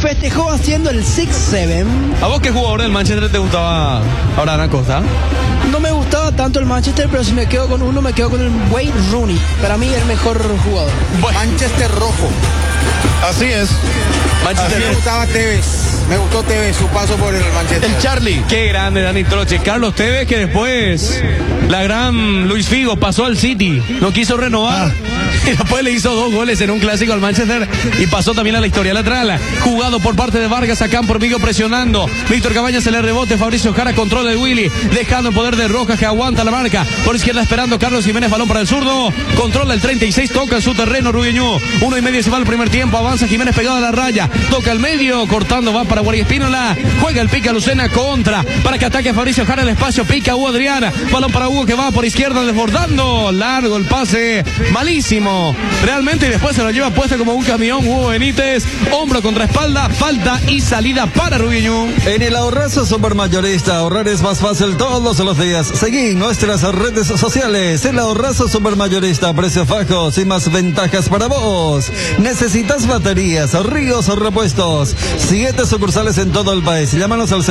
festejó haciendo el 6-7. ¿A vos qué jugador del Manchester te gustaba, Abraham Acosta? No me gustaba tanto el Manchester, pero si me quedo con uno, me quedo con el Wayne Rooney. Para mí el mejor jugador. Bueno. Manchester rojo. Así es. Manchester. Me gustaba Tevez. Me gustó Tevez, su paso por el Manchester. El Charlie. Qué grande Dani Troche. Carlos Tevez, que después la gran Luis Figo pasó al City. No quiso renovar. Y después le hizo 2 goles en un clásico al Manchester y pasó también a la historia lateral. Jugado por parte de Vargas, acá por Vigo presionando. Víctor Cabañas se le rebote. Fabricio Jara controla de Willy. Dejando en poder de Rojas, que aguanta la marca. Por izquierda esperando Carlos Jiménez. Balón para el zurdo. Controla el 36. Toca en su terreno Rubiñú. 1:30 se va el primer tiempo. Avanza Jiménez pegado a la raya. Toca el medio. Cortando va para Guardia Espínola. Juega el pica Lucena contra. Para que ataque Fabricio Jara el espacio. Pica Hugo Adriana. Balón para Hugo que va por izquierda desbordando. Largo el pase. Malísimo. Realmente, y después se lo lleva puesto como un camión Hugo Benítez. Hombro contra espalda. Falta y salida para Rubiñú. En el Ahorrazo Supermayorista, ahorrar es más fácil todos los días. Seguí nuestras redes sociales. El Ahorrazo Supermayorista, precios bajos y más ventajas para vos. ¿Necesitas baterías, ríos o repuestos? 7 sucursales en todo el país. Llámanos al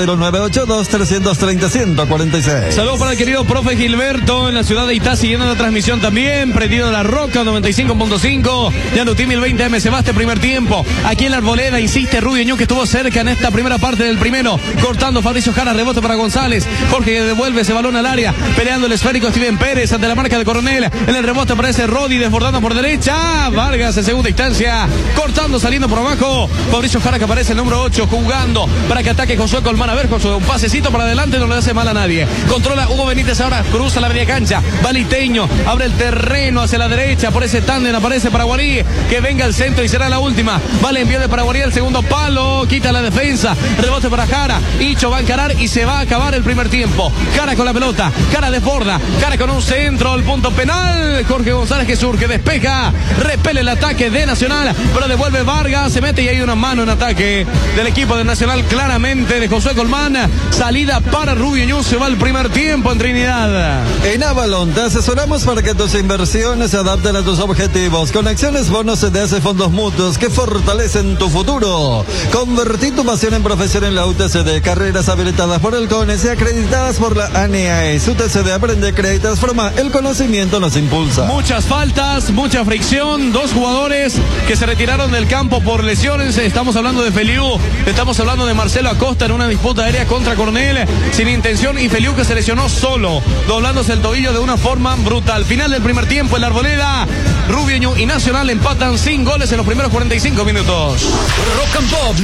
0982-330-146. Saludos para el querido profe Gilberto en la ciudad de Itá, siguiendo la transmisión también. Prendido La Roca 95.5. Yanutí 1020M se va este primer tiempo. Aquí en la Arboleda insiste Rubiñú, que estuvo cerca en esta primera parte del primero. Cortando Fabricio Jara, rebote para González. Jorge devuelve ese balón al área. Peleando el esférico Steven Pérez ante la marca de Coronel. En el rebote aparece Rodi desbordando por derecha. Vargas en segunda instancia. Cortando, saliendo por abajo. Fabricio Jara, que aparece el número 8, jugando para que ataque Josué Colmán. A ver, Josué, un pasecito para adelante, no le hace mal a nadie. Controla Hugo Benítez ahora, cruza la media cancha. Valiteño, abre el terreno hacia la derecha. Por ese tándem aparece Paraguarí. Que venga al centro y será la última. Vale, envío de Paraguarí al segundo palo. Quita la defensa. Rebote para Jara. Icho va a encarar y se va a acabar el primer tiempo. Jara con la pelota. Jara desborda. Jara con un centro. El punto penal. Jorge González que surge, despeja. Repele el ataque de Nacional. Pero devuelve Vargas. Se mete y hay una mano en ataque del equipo de Nacional. Claramente de Josué Colmán. Salida para Rubiñú. Se va el primer tiempo en Trinidad. En Avalon te asesoramos para que tus inversiones se adapten a tus objetivos. Con acciones, bonos, CDS, fondos mutuos que fortalecen tu futuro. Convertí tu pasión en profesión en la UTCD. Carreras habilitadas por el CONES y acreditadas por la ANEAES. UTCD aprende, crédito, transforma. El conocimiento nos impulsa. Muchas faltas, mucha fricción. 2 jugadores que se retiraron del campo por lesiones. Estamos hablando de Feliu. Estamos hablando de Marcelo Acosta en una disputa aérea contra Coronel. Sin intención. Y Feliu que se lesionó solo, doblándose el tobillo de una forma brutal. Final del primer tiempo en la Arboleda. Rubiñú y Nacional empatan sin goles en los primeros 45 minutos. Rock and Pop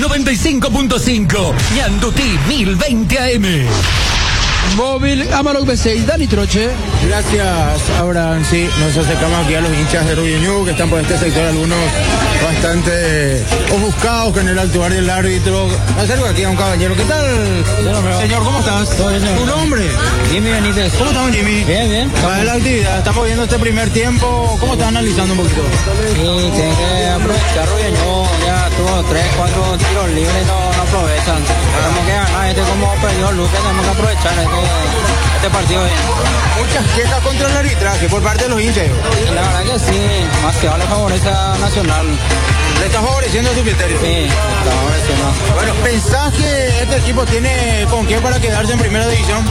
95.5. Ñandutí 1020 AM. Móvil Amarok B6, Dani Troche. Gracias, Abraham. Sí, nos acercamos aquí a los hinchas de Rubiñú, que están por este sector, algunos bastante ofuscados con el actuar del árbitro. Me acerco aquí a un caballero. ¿Qué tal? Señor, ¿cómo estás? Todo bien, señor. ¿Tu nombre? Jimmy Benítez. ¿Cómo estamos, Jimmy? Bien, bien. Va de la actividad, estamos viendo este primer tiempo. ¿Cómo estás analizando un poquito? Sí, tienen que aprovechar Rubiñú. Ya tuvo 3, 4 tiros libres, no aprovechan. Tenemos que ganar como perdió Luque, tenemos que aprovechar este partido bien. Muchas quejas contra el arbitraje por parte de los hinchas. La verdad que sí, más que le favorece a Nacional. ¿Le está favoreciendo a su criterio? Sí, le está favoreciendo. Bueno, ¿pensás que este equipo tiene con qué para quedarse en primera división?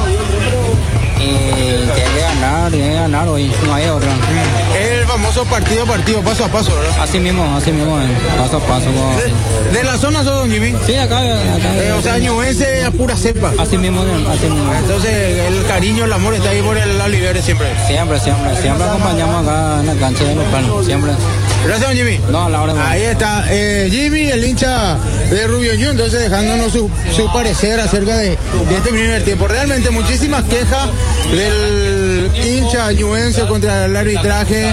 Y tiene que ganar hoy, no hay otra. El famoso partido, paso a paso, ¿verdad? Así mismo, paso a paso. ¿De la zona sos, don Jimmy? Sí, acá. O sea, ñuense a pura cepa. Así mismo. Entonces, el cariño, el amor está ahí por el Oliveres siempre. Siempre acompañamos acá en la cancha de local, siempre. Gracias, don Jimmy. No, a la hora. Ahí está Jimmy, el hincha de Rubiñú, entonces dejándonos su parecer acerca de este primer tiempo. Realmente muchísimas quejas del hincha ñuense contra el arbitraje,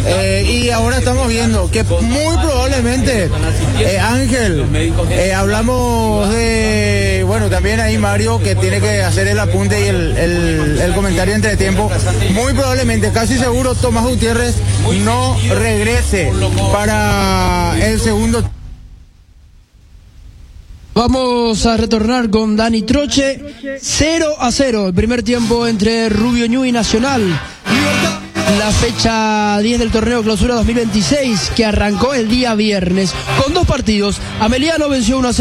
y ahora estamos viendo que muy probablemente Ángel, hablamos de, bueno, también ahí Mario, que tiene que hacer el apunte y el comentario entre tiempo. Muy probablemente, casi seguro, Tomás Gutiérrez no regrese para el segundo. Vamos a retornar con Dani Troche. 0-0 el primer tiempo entre Rubiñú y Nacional. La fecha 10 del torneo Clausura 2026, que arrancó el día viernes con 2 partidos. Ameliano venció 1-0